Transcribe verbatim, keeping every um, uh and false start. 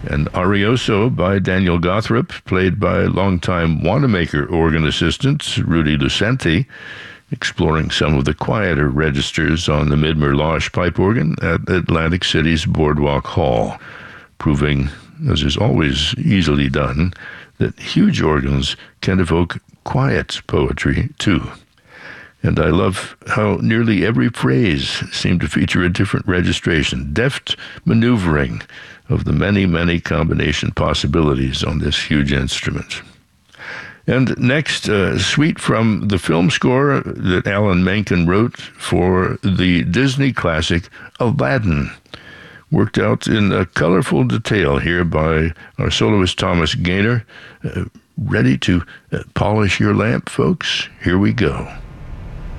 and Arioso by Daniel Gothrop, played by longtime Wanamaker organ assistant Rudy Lucente, exploring some of the quieter registers on the Midmer-Losh pipe organ at Atlantic City's Boardwalk Hall, proving, as is always easily done, that huge organs can evoke quiet poetry too. And I love how nearly every phrase seemed to feature a different registration, deft maneuvering of the many, many combination possibilities on this huge instrument. And next, a suite from the film score that Alan Menken wrote for the Disney classic Aladdin, worked out in a colorful detail here by our soloist Thomas Gaynor. Uh, ready to uh, polish your lamp, folks? Here we go.